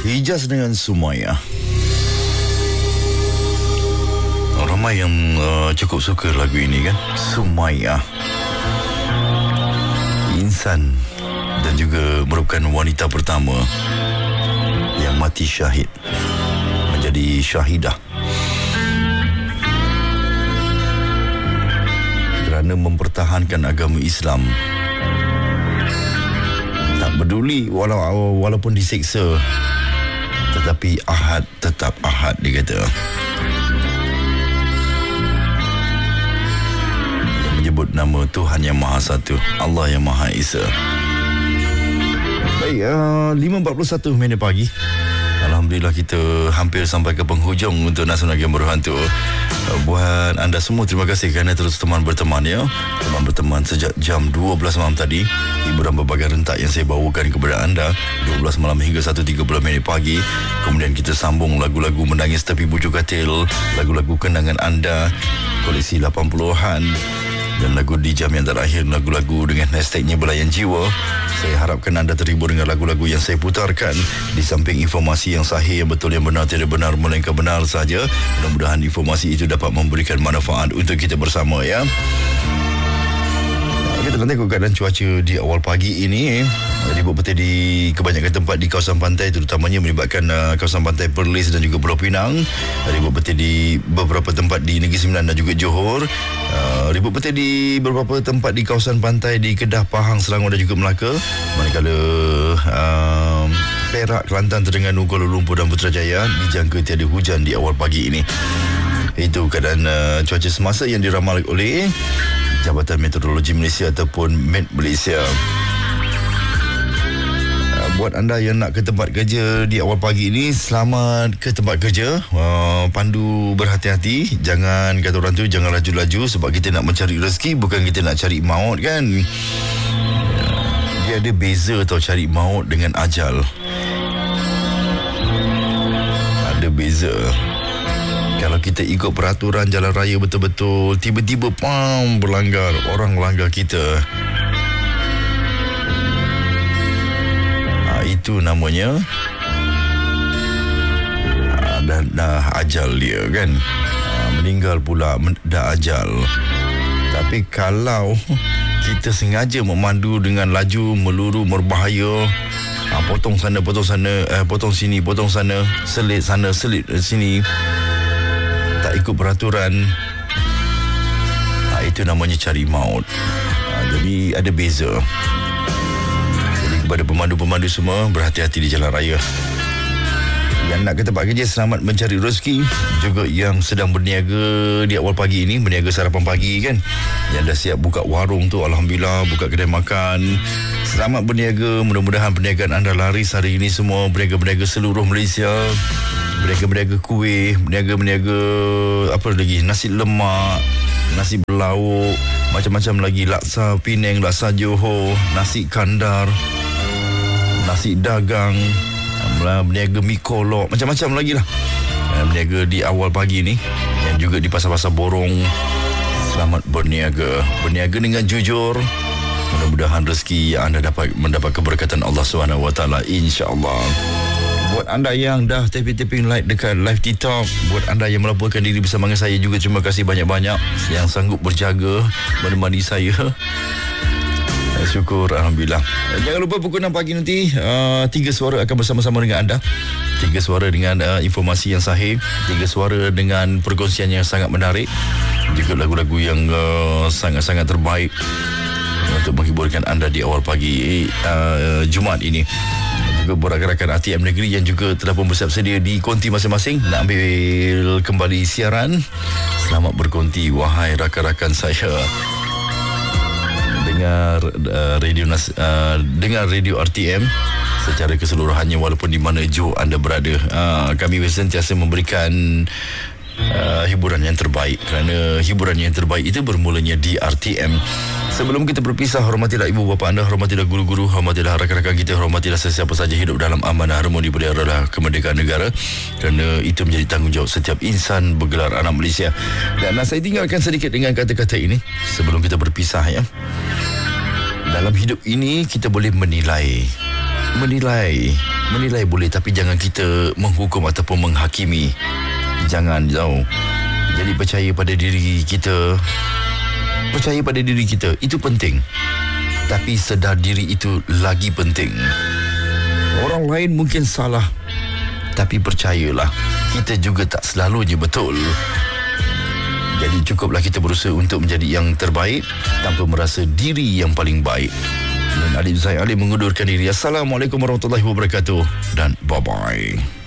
Hijaz dengan Sumaya. Ramai yang cukup suka lagu ini kan, Sumaya. Insan dan juga merupakan wanita pertama yang mati syahid, menjadi syahidah kerana mempertahankan agama Islam. Tak peduli walaupun disiksa, tetapi ahad tetap ahad, dia kata. Dia menyebut nama Tuhan yang Maha Satu, Allah yang Maha Esa. Baik, 5.41 pagi. Alhamdulillah kita hampir sampai ke penghujung untuk Nasional Game Berhantu. Buat anda semua, terima kasih kerana terus berteman ya. Teman berteman sejak jam 12 malam tadi. Hiburan berbagai rentak yang saya bawakan kepada anda 12 malam hingga 1.30 pagi. Kemudian kita sambung lagu-lagu menangis tepi bujur katil, lagu-lagu kenangan anda, koleksi 80-an, dan lagu di jam yang terakhir, lagu-lagu dengan hashtagnya Belayan Jiwa. Saya harapkan anda terhibur dengan lagu-lagu yang saya putarkan. Di samping informasi yang sahih, yang betul, yang benar, tidak benar melainkan benar saja. Mudah-mudahan informasi itu dapat memberikan manfaat untuk kita bersama ya. Kita nak tengok keadaan cuaca di awal pagi ini. Ribut petir di kebanyakan tempat di kawasan pantai, terutamanya melibatkan kawasan pantai Perlis dan juga Pulau Pinang. Ribut petir di beberapa tempat di Negeri Sembilan dan juga Johor. Ribut petir di beberapa tempat di kawasan pantai di Kedah, Pahang, Selangor dan juga Melaka. Manakala Perak, Kelantan, Terengganu, Kuala Lumpur dan Putrajaya dijangka tiada hujan di awal pagi ini. Itu keadaan cuaca semasa yang diramal oleh Jabatan Meteorologi Malaysia ataupun Met Malaysia. Buat anda yang nak ke tempat kerja di awal pagi ini, selamat ke tempat kerja. Pandu berhati-hati. Jangan, kata orang tu, jangan laju-laju, sebab kita nak mencari rezeki, bukan kita nak cari maut kan. Dia ada beza tau, cari maut dengan ajal. Ada beza. Kalau kita ikut peraturan jalan raya betul-betul, tiba-tiba berlanggar, orang langgar kita, itu namanya dah ajal dia kan. Meninggal pula dah ajal. Tapi kalau kita sengaja memandu dengan laju meluru berbahaya, potong sana, potong sini, potong sana, selit sana, selit sini, tak ikut peraturan, itu namanya cari maut. Jadi ada beza. Kepada pemandu-pemandu semua, berhati-hati di jalan raya. Yang nak ke tempat kerja, selamat mencari rezeki. Juga yang sedang berniaga di awal pagi ini, berniaga sarapan pagi kan, yang dah siap buka warung tu, Alhamdulillah, buka kedai makan, selamat berniaga. Mudah-mudahan perniagaan anda laris hari ini semua. Berniaga-berniaga seluruh Malaysia, berniaga-berniaga kuih, berniaga-berniaga apa lagi, nasi lemak, nasi berlauk, macam-macam lagi, laksa Penang, laksa Johor, nasi kandar, nasi dagang, berniaga mi kolok, macam-macam lagi lah. Berniaga di awal pagi ni, yang juga di pasar-pasar borong, selamat berniaga. Berniaga dengan jujur. Mudah-mudahan rezeki anda dapat mendapat keberkatan Allah SWT, insya-Allah. Buat anda yang dah tapping like dekat live TikTok, buat anda yang melaporkan diri bersama dengan saya juga, terima kasih banyak-banyak yang sanggup berjaga menemani saya. Syukur, Alhamdulillah. Jangan lupa pukul 6 pagi nanti 3 suara akan bersama-sama dengan anda. 3 suara dengan informasi yang sahih, 3 suara dengan perkongsian yang sangat menarik, juga lagu-lagu yang sangat-sangat terbaik untuk menghiburkan anda di awal pagi Jumaat ini. Juga buat rakan-rakan ATM negeri yang juga telah pun bersiap sedia di konti masing-masing nak ambil kembali siaran. Selamat berkonti wahai rakan-rakan saya. Dengar radio RTM secara keseluruhannya, walaupun di mana jauh anda berada. Kami sentiasa memberikan hiburan yang terbaik, kerana hiburan yang terbaik itu bermulanya di RTM. Sebelum kita berpisah, hormatilah ibu bapa anda, hormatilah guru-guru, hormatilah rakan-rakan kita, hormatilah sesiapa saja hidup dalam amanah, harmoni, pelihara kemerdekaan negara, kerana itu menjadi tanggungjawab setiap insan bergelar anak Malaysia. Dan saya tinggalkan sedikit dengan kata-kata ini sebelum kita berpisah ya. Dalam hidup ini kita boleh menilai Menilai boleh, tapi jangan kita menghukum ataupun menghakimi. Jangan jauh. Jadi percaya pada diri kita. Percaya pada diri kita, itu penting. Tapi sedar diri itu lagi penting. Orang lain mungkin salah, tapi percayalah, kita juga tak selalunya betul. Jadi cukuplah kita berusaha untuk menjadi yang terbaik tanpa merasa diri yang paling baik. Dan Alif Zain Ali mengundurkan diri. Assalamualaikum warahmatullahi wabarakatuh dan bye-bye.